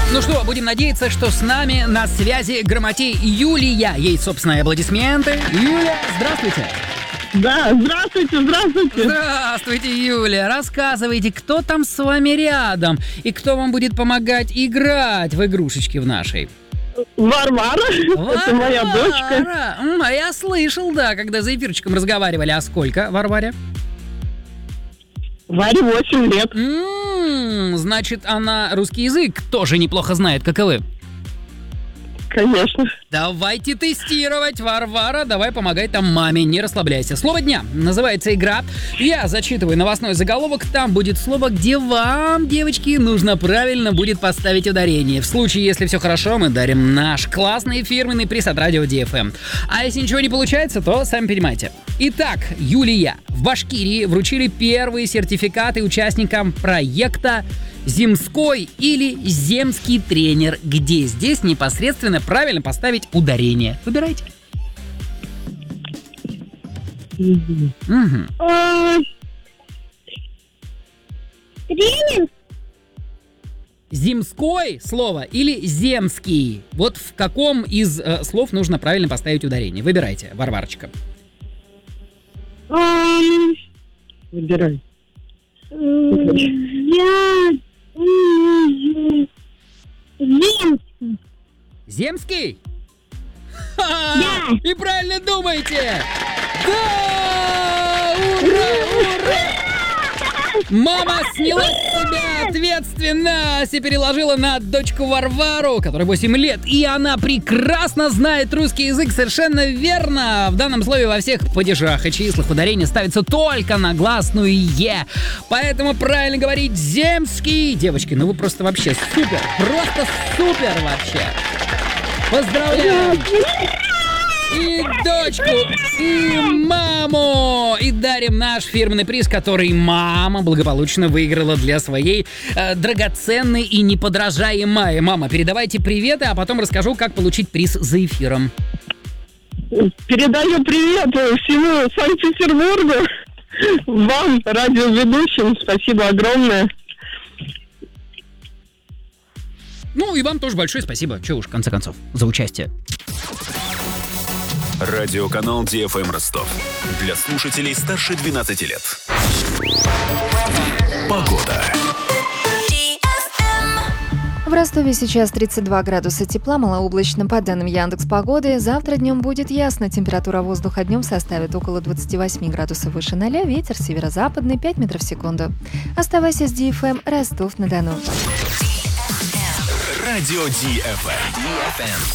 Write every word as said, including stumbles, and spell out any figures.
Ну что, будем надеяться, что с нами на связи грамотей Юлия. Ей, собственно, и аплодисменты. Юля, здравствуйте. Да, здравствуйте, здравствуйте. Здравствуйте, Юля. Рассказывайте, кто там с вами рядом и кто вам будет помогать играть в игрушечки в нашей. Варвара, Варвара. Это моя дочка. М, А я слышал, да, когда за эфирчиком разговаривали. А сколько Варваре? Варе восемь лет. М, Значит, она русский язык тоже неплохо знает, как и вы. Конечно. Давайте тестировать, Варвара, давай помогай там маме, не расслабляйся. Слово дня, называется игра. Я зачитываю новостной заголовок, там будет слово, где вам, девочки, нужно правильно будет поставить ударение. В случае, если все хорошо, мы дарим наш классный фирменный приз от радио ди эф эм. А если ничего не получается, то сами понимаете. Итак, Юлия, в Башкирии вручили первые сертификаты участникам проекта «Земской» или «Земский тренер», где здесь непосредственно правильно поставить ударение. Выбирайте. Угу. Тренинг? Земской слово или земский? Вот в каком из э, слов нужно правильно поставить ударение? Выбирайте, Варварочка. Эм, Выбирай. м, Я... м, Земский. Земский? Ха! Да. И правильно думаете! Да! Ура! Ура! Мама сняла с себя ответственность и переложила на дочку Варвару, которой восемь лет, и она прекрасно знает русский язык, совершенно верно. В данном слове во всех падежах и числах ударение ставится только на гласную «е». Поэтому правильно говорить «земский». Девочки, ну вы просто вообще супер, просто супер вообще. Поздравляю! И дочку, и маму! И дарим наш фирменный приз, который мама благополучно выиграла для своей э, драгоценной и неподражаемой. Мама, передавайте приветы, а потом расскажу, как получить приз за эфиром. Передаю привет всему Санкт-Петербургу. Вам, радиоведущим, спасибо огромное. Ну и вам тоже большое спасибо, че уж, в конце концов, за участие. Радиоканал ди эф эм Ростов. Для слушателей старше двенадцати лет. Погода. В Ростове сейчас тридцать два градуса тепла, малооблачно по данным Яндекс.Погоды. Завтра днем будет ясно, температура воздуха днем составит около двадцать восемь градусов выше ноля, ветер северо-западный пять метров в секунду. Оставайся с ди эф эм Ростов-на-Дону. Радио ди эф эм.